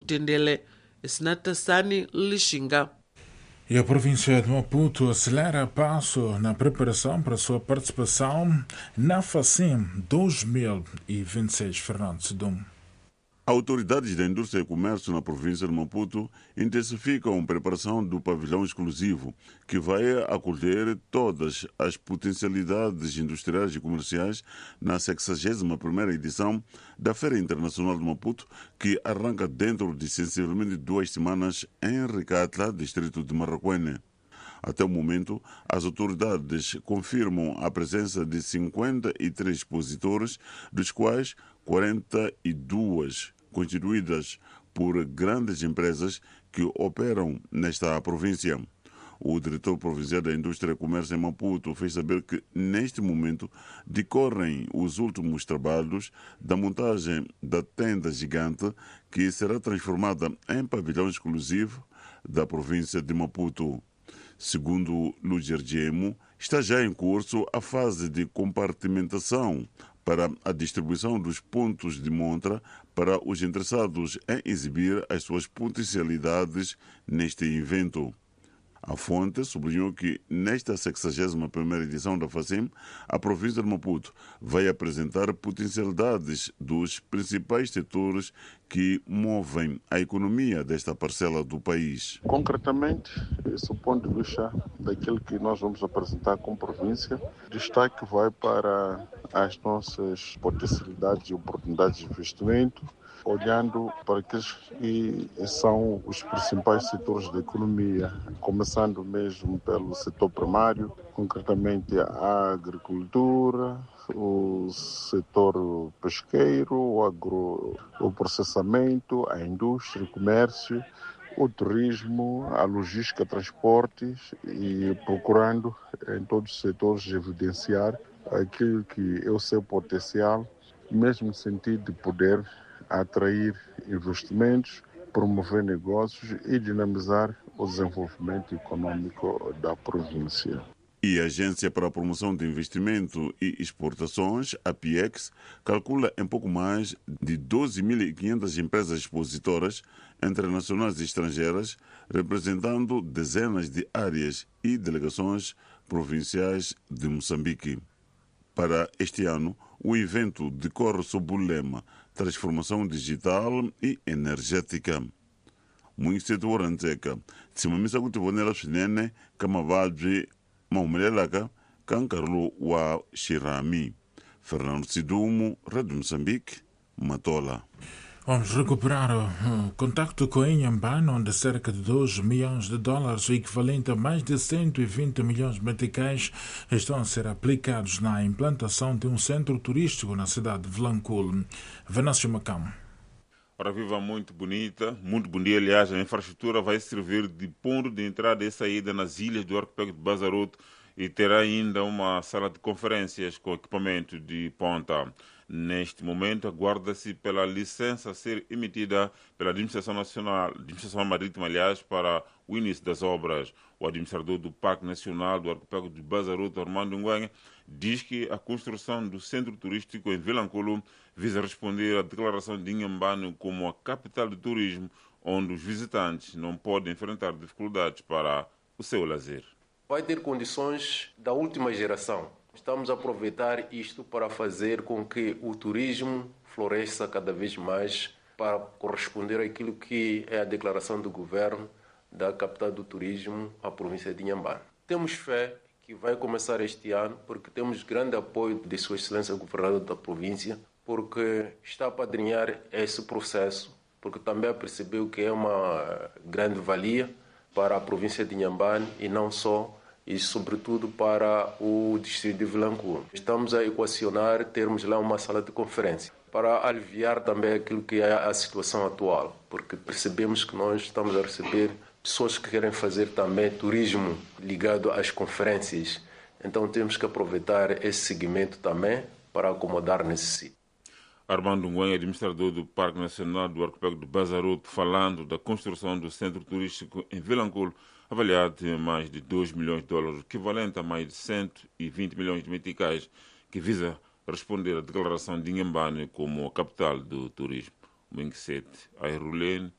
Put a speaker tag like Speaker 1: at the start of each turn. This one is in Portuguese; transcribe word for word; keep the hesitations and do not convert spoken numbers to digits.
Speaker 1: Tendele, Snatassani Lixinga.
Speaker 2: E a província de Maputo acelera passo na preparação para a sua participação na FACIM dois mil e vinte e seis. Fernando Sidum.
Speaker 3: Autoridades da indústria e comércio na província de Maputo intensificam a preparação do pavilhão exclusivo, que vai acolher todas as potencialidades industriais e comerciais na sexagésima primeira edição da Feira Internacional de Maputo, que arranca dentro de sensivelmente duas semanas em Ricatla, distrito de Marraquene. Até o momento, as autoridades confirmam a presença de cinquenta e três expositores, dos quais quarenta e dois constituídas por grandes empresas que operam nesta província. O diretor provincial da Indústria e Comércio em Maputo fez saber que, neste momento, decorrem os últimos trabalhos da montagem da tenda gigante que será transformada em pavilhão exclusivo da província de Maputo. Segundo Luger Gemo, está já em curso a fase de compartimentação para a distribuição dos pontos de montra para os interessados em exibir as suas potencialidades neste evento. A fonte sublinhou que, nesta sexagésima primeira edição da FACIM, a província de Maputo vai apresentar potencialidades dos principais setores que movem a economia desta parcela do país.
Speaker 4: Concretamente, esse é o ponto de vista daquilo que nós vamos apresentar como província. Destaque vai para as nossas potencialidades e oportunidades de investimento, olhando para aqueles que são os principais setores da economia, começando mesmo pelo setor primário, concretamente a agricultura, o setor pesqueiro, o, agro, o processamento, a indústria, o comércio, o turismo, a logística, transportes, e procurando em todos os setores evidenciar aquilo que é o seu potencial, mesmo no sentido de poder atrair investimentos, promover negócios e dinamizar o desenvolvimento econômico da província.
Speaker 3: E a Agência para a Promoção de Investimento e Exportações, a PIEX, calcula em pouco mais de doze mil e quinhentas empresas expositoras, entre nacionais e estrangeiras, representando dezenas de áreas e delegações provinciais de Moçambique. Para este ano, o evento decorre sob o lema Transformação Digital e Energética. Muito setor anteca, tsimamisa kuti vonela swinene ka mavabyi ma humelelaka ka nkarhi wa xirhami. Fernando Sidumo, Rádio Moçambique, Matola.
Speaker 2: Vamos recuperar o contacto com a Inhambane, onde cerca de dois milhões de dólares, o equivalente a mais de cento e vinte milhões de meticais, estão a ser aplicados na implantação de um centro turístico na cidade de Vilanculo. Venâncio Macam.
Speaker 5: Ora viva, muito bonita, muito bom dia. Aliás, a infraestrutura vai servir de ponto de entrada e saída nas ilhas do arquipélago de Bazaroto e terá ainda uma sala de conferências com equipamento de ponta. Neste momento, aguarda-se pela licença a ser emitida pela Administração Nacional, Administração Marítima, aliás, para o início das obras. O administrador do Parque Nacional do Arquipélago de Bazaroto, Armando Nguyen, diz que a construção do centro turístico em Vilanculo visa responder à declaração de Inhambane como a capital do turismo, onde os visitantes não podem enfrentar dificuldades para o seu lazer.
Speaker 6: Vai ter condições da última geração. Estamos a aproveitar isto para fazer com que o turismo floresça cada vez mais para corresponder àquilo que é a declaração do governo da capital do turismo, a província de Inhambane. Temos fé que vai começar este ano, porque temos grande apoio de Sua Excelência o Governador da província, porque está a apadrinhar esse processo, porque também percebeu que é uma grande valia para a província de Inhambane e não só, e sobretudo para o distrito de Vilanculo. Estamos a equacionar termos lá uma sala de conferência para aliviar também aquilo que é a situação atual, porque percebemos que nós estamos a receber pessoas que querem fazer também turismo ligado às conferências. Então temos que aproveitar esse segmento também para acomodar nesse sítio.
Speaker 5: Armando Nguyen, administrador do Parque Nacional do Arquipélago de Bazaroto, falando da construção do centro turístico em Vilanculo, avaliado em mais de dois milhões de dólares, equivalente a mais de cento e vinte milhões de meticais, que visa responder à declaração de Inhambane como a capital do turismo. Minguesete Airulene,